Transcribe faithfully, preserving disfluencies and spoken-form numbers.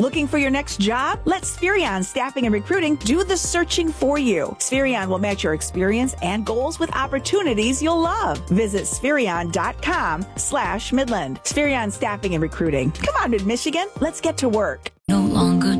Looking for your next job? Let Spherion Staffing and Recruiting do the searching for you. Spherion will match your experience and goals with opportunities you'll love. Visit Spherion.com slash Midland. Spherion Staffing and Recruiting. Come on, Mid-Michigan. Let's get to work. No longer